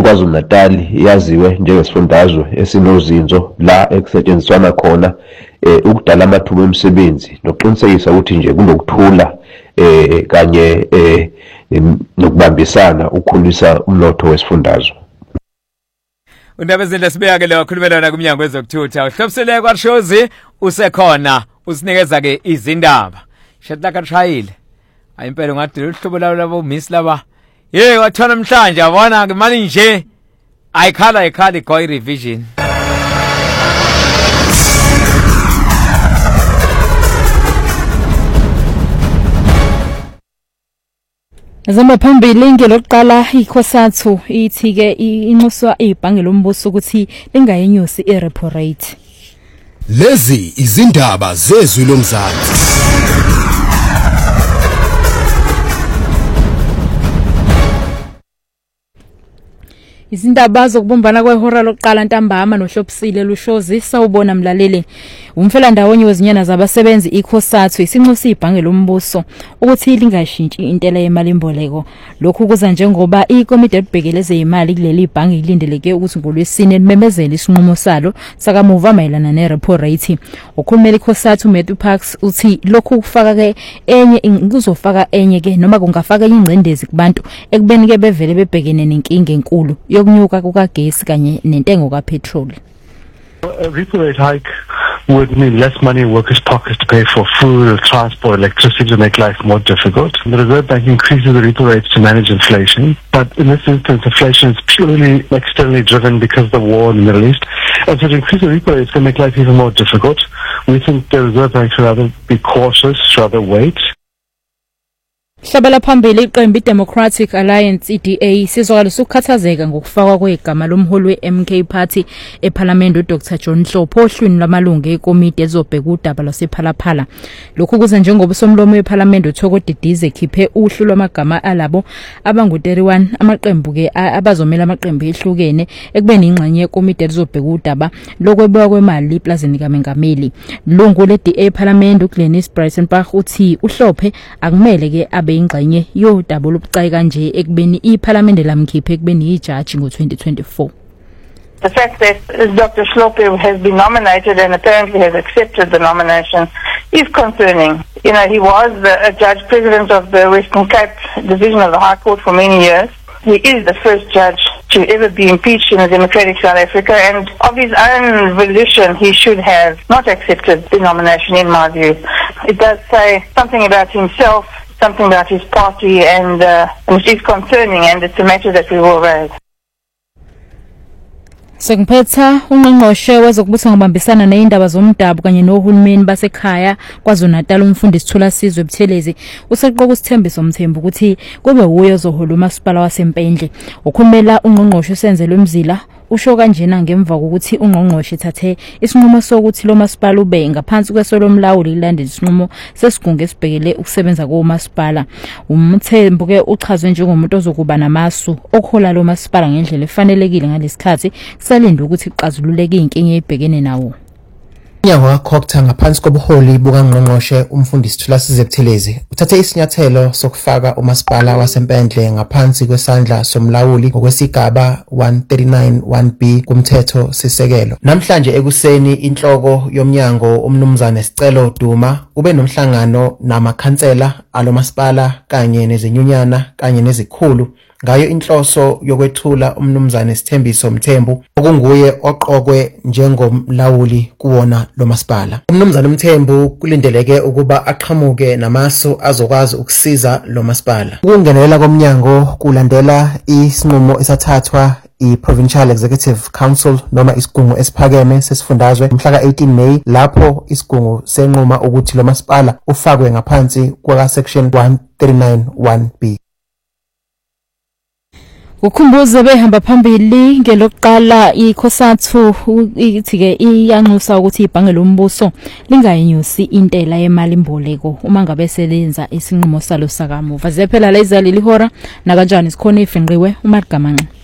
KwaZulu-Natal yaziwe njengesifundazwe esinozinzo la ekusetshenziswana khona ukudala amathuba emisebenzi nokuqinisekisa ukuthi nje kunokuthula kanye nokubambisana ukukhulisa umnotho wesifundazwe. Undaba ezinhle sibeka le wakhulumelana kuMnyango wezokuthutha. Uhlobisele kwaShozi usekhona usinikeza ke izindaba. Shetla kaTrayile. Ayimpela ungadila uhlobo labo miss laba. Wathona namhlanje yabona ke manje nje ayikhala iGoy Revision. Zama phambili ngelokuqala ikhosathu ithi ke inxuswa ibhange lombuso ukuthi lingayenyusi irepo rate. Lezi izindaba zezwi lomzansi. Izindaba zokubumbana kwehora lokuqala ntambama nohlobisile lushozi sawubona mlaleli. Umfela ndawonye wezinyana zabasebenzi ikhosathu isinxusa ibhange lombuso ukuthi lingashintshi intela yemali imboleko. Lokhu kuza njengoba ikomiti elibhekeleze imali kuleli ibhange ilindeleke ukuthi ngolwesine limemezele isinqumo salo sakamuva mayelana nerepo rate. Ukhulumeli ikhosathu Matthew Parks uthi lokhu kufaka ke enye kuzofaka enye ke noma kungafaka ingcindezi kubantu ekubeni ke bevele bebhekene nenkinga enkulu yokunyuka kukagesi kanye nentengo kapetrol. A repo rate hike would mean less money in workers' pockets to pay for food, transport, electricity to make life more difficult. The Reserve Bank increases the repo rates to manage inflation, but in this instance, inflation is purely externally driven because of the war in the Middle East. And so to increase the repo rates can make life even more difficult. We think the Reserve Bank should rather be cautious, rather wait. Hlabela phambili iqembu iDemocratic Alliance EDA sizokala sukhathazeka ngokufakwa kwegama lomholi weMK Party eParliament uDr John Hlophe ohlwini lamalungu ekomiti ezobheka udaba lwasePhalaphala. Lokhu kuza njengoba somlomo weParliament uThoko Didize ekhiphe uhlu lwamagama alabo abangu-31 amaqembu ke abazomela amaqembu ehlukene ekubeni ingxenye yekomiti ezobheka udaba lokwebeka kwemali iplazini kaMengameli. Lungu leDA eParliament uGlenis Breytenbach uthi uHlophe akumele ke ingxenye yodaba olubucayi kanje ekubeni iParliament lamkhiphe ekubeni ijaji ngo-2024. The fact that Dr. Hlophe has been nominated and apparently has accepted the nomination is concerning. You know, he was a judge president of the Western Cape Division of the High Court for many years. He is the first judge to ever be impeached in a democratic South Africa, and of his own volition he should have not accepted the nomination in my view. It does say something about himself, something about his party, and it is concerning, and it's a matter that we will raise. Sekuphetha ungqongqoshe wezokubusa ngibambisana neindaba zomdabu kanye nohulumeni basekhaya KwaZulu-Natal umfundisi Thulasizwe Buthelezi useqoqa usithembiso Mthembu ukuthi kube uye ozohola umasipala waseMpendle. Ukhulumela ungqongqoshe uSenzelwe Mzila usho kanjena ngemva kokuthi ungqongqoshe ethathe isinqumo sokuthi lo masipala ube ngaphansi kwesolo lomlawuli ilandela isinqumo sesigungu esibhekele ukusebenza komasipala. Umthembu ke uchazwe njengomuntu ozokuba namasu okuhola lo masipala ngendlela efanelekile ngalesikhathi kusalinda ukuthi iqazululeke inkinga ebhekene nawo. Umnyango kaCockta ngaphansi kobuholi bukangqongqoshe umfundisi Thulasizwe Buthelezi uthathe isinyathelo sokufaka umasipala waseMpendle ngaphansi kwesandla somlawuli ngokwesigaba 139(1)B kumthetho sisekelo. Namhlanje ekuseni inhloko yomnyango umnumzane Sicelo Duma ube nomhlangano namakhansela alomasipala kanye nezinyunyana kanye nezikhulu ngayo inhloso yokwethula umnumzane Sithembiso Mthembu okunguye oqokwe njengomlawuli kuwona lo masipala. Umnumzane Mthembu kulindeleke ukuba aqhamuke namasu azokwazi ukusiza lo masipala. Ukungenelela komnyango kulandela isinqumo esathathwa i-Provincial Executive Council noma isigungu esiphakeme sesifundazwe mhla ka-18 May lapho isigungu senquma ukuthi lo masipala ufakwe ngaphansi kwa section 139(1)B. Ukhumbuze behamba phambili ngelokuqala ikhosathu ithi ke iyanxusa ukuthi ibhange lombuso lingayinyusi intela yemali imboleko uma ngabe selenza isinqumo salo sakamuva. Zephela la izali lihora na kanjani sikhona ifinqiwe uMagamanqa.